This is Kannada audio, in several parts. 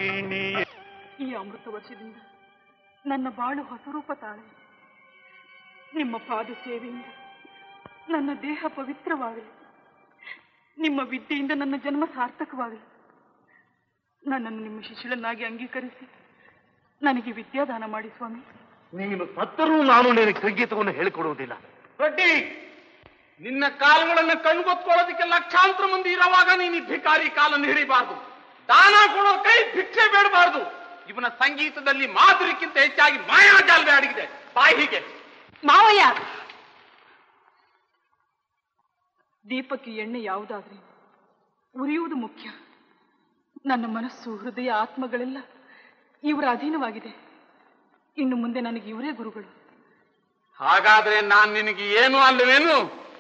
ರಾಗಿಣಿ. ಈ ಅಮೃತ ವರ್ಷದಿಂದ ನನ್ನ ಬಾಳು ಹೊಸರೂಪ ತಾಳೆ. ನಿಮ್ಮ ಪಾದ ಸೇವೆಯಿಂದ ನನ್ನ ದೇಹ ಪವಿತ್ರವಾಗಲಿ. ನಿಮ್ಮ ವಿದ್ಯೆಯಿಂದ ನನ್ನ ಜನ್ಮ ಸಾರ್ಥಕವಾಗಲಿ. ನನ್ನನ್ನು ನಿಮ್ಮ ಶಿಷ್ಯಳನ್ನಾಗಿ ಅಂಗೀಕರಿಸಿ ನನಗೆ ವಿದ್ಯಾದಾನ ಮಾಡಿ ಸ್ವಾಮಿ. ನೀನು ಸತ್ತರೂ ನಾನು ನಿನಗೆ ಸಂಗೀತವನ್ನು ಹೇಳಿಕೊಡುವುದಿಲ್ಲ. ರೆಡ್ಡಿ, ನಿನ್ನ ಕಾಲುಗಳನ್ನು ಕಣ್ಗೊತ್ಕೊಳ್ಳೋದಕ್ಕೆ ಲಕ್ಷಾಂತರ ಮಂದಿ ಇರುವಾಗ ನೀನು ಭಿಕಾರಿ ಕಾಲನ್ನು ಹಿಡಿಬಾರ್ದು. ದಾನ ಕೊಡೋ ಕೈ ಭಿಕ್ಷೆ ಬೇಡಬಾರ್ದು. ಇವನ ಸಂಗೀತದಲ್ಲಿ ಮಾಧುರ್ಯಕ್ಕಿಂತ ಹೆಚ್ಚಾಗಿ ಮಾಯಾಜಾಲವೇ ಅಡಗಿದೆ. ಬಾಯಿ ಹೀಗೆ. ಮಾವಯ್ಯ, ದೀಪಕ್ಕೆ ಎಣ್ಣೆ ಯಾವುದಾದ್ರೆ ಉರಿಯುವುದು ಮುಖ್ಯ. ನನ್ನ ಮನಸ್ಸು, ಹೃದಯ, ಆತ್ಮಗಳೆಲ್ಲ ಇವರ ಅಧೀನವಾಗಿದೆ. ಇನ್ನು ಮುಂದೆ ನನಗೆ ಇವರೇ ಗುರುಗಳು. ಹಾಗಾದ್ರೆ ನಾನು ನಿನಗೆ ಏನು ಅಲ್ಲವೇನು?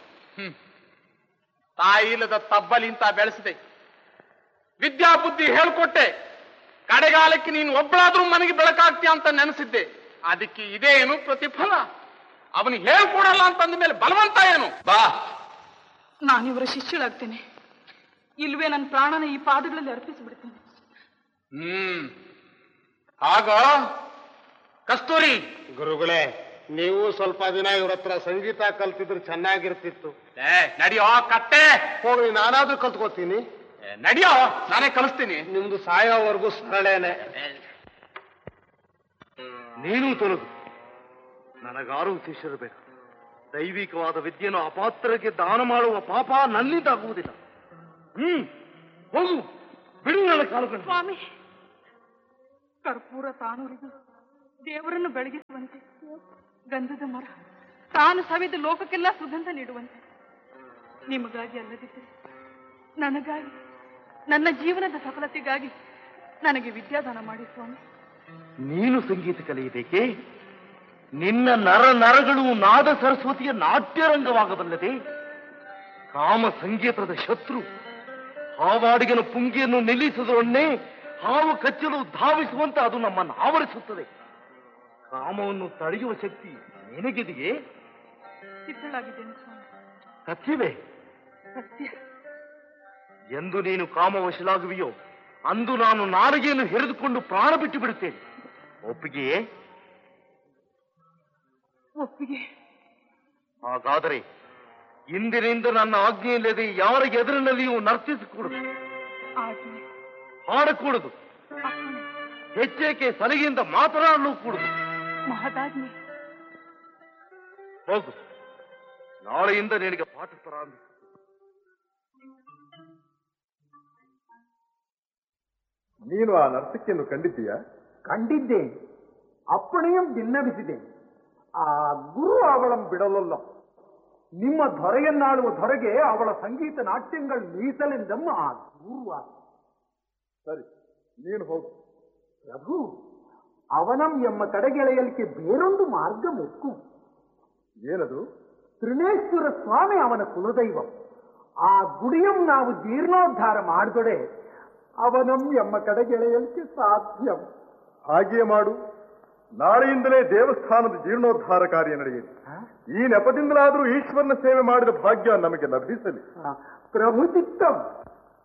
ತಾಯಿಲ್ಲದ ತಬ್ಬಲಿಂತ ಬೆಳೆಸಿದೆ, ವಿದ್ಯಾಬುದ್ಧಿ ಹೇಳ್ಕೊಟ್ಟೆ. ಕಡೆಗಾಲಕ್ಕೆ ನೀನು ಒಬ್ಬಳಾದ್ರೂ ಮನೆಗೆ ಬೆಳಕಾಗ್ತೀಯ ಅಂತ ನೆನೆಸಿದ್ದೆ. ಅದಕ್ಕೆ ಇದೇನು ಪ್ರತಿಫಲ? ಅವನಿಗೆ ಹೇಳ್ಕೊಡಲ್ಲ ಅಂತಂದ ಮೇಲೆ ಬಲವಂತ ಏನು? ಬಾ, ನಾನಿವರ ಶಿಷ್ಯಳಾಗ್ತೇನೆ. ಇಲ್ವೇ ನನ್ನ ಪ್ರಾಣನ ಈ ಪಾದಗಳಲ್ಲಿ ಅರ್ಪಿಸಿಬಿಡ್ತೇನೆ. ಆಗ ಕಸ್ತೂರಿ. ಗುರುಗಳೇ, ನೀವು ಸ್ವಲ್ಪ ದಿನ ಇವ್ರ ಹತ್ರ ಸಂಗೀತ ಕಲ್ತಿದ್ರೆ ಚೆನ್ನಾಗಿರ್ತಿತ್ತು. ನಡಿಯೋ ಕತ್ತೆ. ಹೋಗಿ ನಾನಾದ್ರೂ ಕಲ್ತ್ಕೋತೀನಿ. ನಡಿಯೋ, ನಾನೇ ಕಲಿಸ್ತೀನಿ. ನಿಮ್ದು ಸಾಯೋವರೆಗೂ ಸರಳೇನೆ. ನೀನು ತೊಲಗು. ನನಗಾರು ಶಿಷ್ಯರು ಬೇಕು. ದೈವಿಕವಾದ ವಿದ್ಯೆಯನ್ನು ಅಪಾತ್ರಕ್ಕೆ ದಾನ ಮಾಡುವ ಪಾಪ ನನ್ನಿಂದ ಆಗುವುದಿಲ್ಲ. ಹೋಗು, ಬಿಡು ನನ್ನ ಕಾಲುಗಳು. ಸ್ವಾಮಿ, ಕರ್ಪೂರ ತಾನೂರಿಗೂ ದೇವರನ್ನು ಬೆಳಗಿಸುವಂತೆ, ಗಂಧದ ಮರ ತಾನು ಸವಿದು ಲೋಕಕ್ಕೆಲ್ಲ ಸುಗಂಧ ನೀಡುವಂತೆ, ನಿಮಗಾಗಿ ಅಲ್ಲದಿದ್ದರೆ ನನಗಾಗಿ, ನನ್ನ ಜೀವನದ ಸಫಲತೆಗಾಗಿ ನನಗೆ ವಿದ್ಯಾದಾನ ಮಾಡಿ ಸ್ವಾಮಿ. ನೀನು ಸಂಗೀತ ಕಲಿಯಬೇಕೆ? ನಿನ್ನ ನರ ನರಗಳು ನಾದ ಸರಸ್ವತಿಯ ನಾಟ್ಯರಂಗವಾಗಬಲ್ಲದೆ? ಕಾಮ ಸಂಗೀತದ ಶತ್ರು ಹಾವಾಡಿಗನ ಪುಂಗಿಯನ್ನು ನಿಲ್ಲಿಸಿದೊಡನೆ ಹಾವು ಕಚ್ಚಲು ಧಾವಿಸುವಂತೆ ಅದು ನಮ್ಮನ್ನು ಆವರಿಸುತ್ತದೆ. ಕಾಮವನ್ನು ತಡೆಯುವ ಶಕ್ತಿ ನಿನಗಿದೆಯೇ? ಸಿದ್ಧಳಾಗಿದ್ದೇನೆ ಸ್ವಾಮಿ. ಸತ್ಯವೇ? ಸತ್ಯ. ಎಂದು ನೀನು ಕಾಮವಶಲಾಗುವೆಯೋ ಅಂದು ನಾನು ನಾಲಿಗೆಯನ್ನು ಹೆರೆದುಕೊಂಡು ಪ್ರಾಣ ಬಿಟ್ಟು ಬಿಡುತ್ತೇನೆ. ಒಪ್ಪಿಗೆಯೇ? ಒಪ್ಪಿಗೆ. ಹಾಗಾದರೆ ಇಂದಿನಿಂದ ನನ್ನ ಆಜ್ಞೆಯಿಲ್ಲದೆ ಯಾರ ಎದುರಿನಲ್ಲಿಯೂ ನರ್ತಿಸಕೂಡದು, ಆಜ್ಞೆ. ಹಾಡಕೂಡದು, ಅಪ್ಪಣೆ. ಹೆಚ್ಚೇಕೆ ಸಲಿಗೆಯಿಂದ ಮಾತನಾಡಲು ಕೂಡದು. ಮಹದಾಜ್ಞೆ. ಹೋಗು, ನಾಳೆಯಿಂದ ನಿನಗೆ ಪಾಠ ಪ್ರಾರಂಭ. ನೀನು ಆ ನರ್ತಕಿಯನ್ನು ಕಂಡಿದ್ದೀಯಾ? ಕಂಡಿದ್ದೆ. ಅಪ್ಪಣೆಯಂ ಭಿನ್ನವಿಸಿದೆ. ಆ ಗುರು ಅವಳಂ ಬಿಡಲಲ್ಲ. ನಿಮ್ಮ ದೊರೆಯನ್ನಾಳುವ ದೊರೆಗೆ ಅವಳ ಸಂಗೀತ ನಾಟ್ಯಗಳು ಮೀಸಲೆಂದಮ್ಮ ಆ ಗುರುವ. ಸರಿ, ನೀನು ಹೋಗು. ಪ್ರಭು, ಅವನಂ ಎಮ್ಮ ತಡೆಗೆಳೆಯಲಿಕ್ಕೆ ಬೇರೊಂದು ಮಾರ್ಗ ಮೆಕ್ಕು. ಏನದು? ತ್ರಿನೇಶ್ವರ ಸ್ವಾಮಿ ಅವನ ಕುಲದೈವಂ. ಆ ಗುಡಿಯಂ ನಾವು ಜೀರ್ಣೋದ್ಧಾರ ಮಾಡಿದೊಡೆ ಅವನಂ ಎಮ್ಮ ಕಡೆಗೆಳೆಯಲಿಕ್ಕೆ ಸಾಧ್ಯಂ. ಹಾಗೆಯೇ ಮಾಡು. ನಾಳೆಯಿಂದಲೇ ದೇವಸ್ಥಾನದ ಜೀರ್ಣೋದ್ಧಾರ ಕಾರ್ಯ ನಡೆಯಲಿ. ಈ ನೆಪದಿಂದಲಾದರೂ ಈಶ್ವರನ ಸೇವೆ ಮಾಡಿದ ಭಾಗ್ಯ ನಮಗೆ ಲಭಿಸಲಿ. ಪ್ರಭು ಚಿತ್ತಂ.